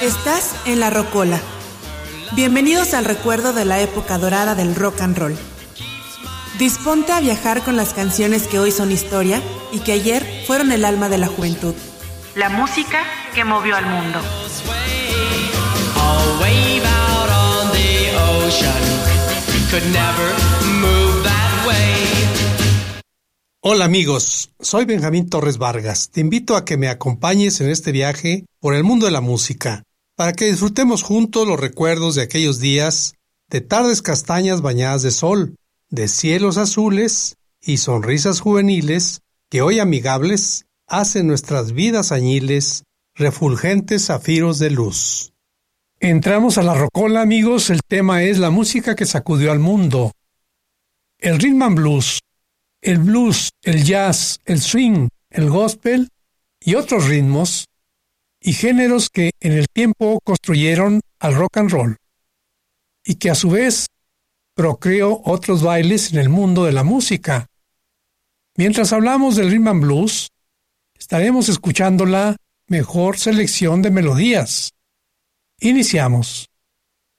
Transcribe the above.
Estás en La Rocola. Bienvenidos al recuerdo de la época dorada del rock and roll. Disponte a viajar con las canciones que hoy son historia y que ayer fueron el alma de la juventud. La música que movió al mundo. Hola amigos, soy Benjamín Torres Vargas. Te invito a que me acompañes en este viaje por el mundo de la música, para que disfrutemos juntos los recuerdos de aquellos días, de tardes castañas bañadas de sol, de cielos azules y sonrisas juveniles que hoy amigables hacen nuestras vidas añiles refulgentes zafiros de luz. Entramos a La Rocola, amigos. El tema es la música que sacudió al mundo. El rhythm and blues, el blues, el jazz, el swing, el gospel y otros ritmos y géneros que en el tiempo construyeron al rock and roll y que a su vez procreó otros bailes en el mundo de la música. Mientras hablamos del rhythm and blues, estaremos escuchando la mejor selección de melodías. Iniciamos.